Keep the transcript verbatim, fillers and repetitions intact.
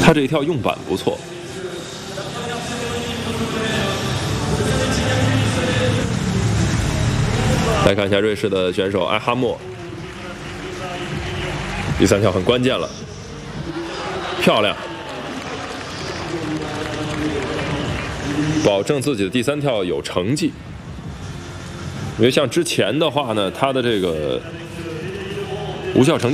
他这一跳用板不错。来看一下瑞士的选手埃哈默，第三跳很关键了，漂亮，保证自己的第三跳有成绩。因为像之前的话呢，他的这个无效成绩。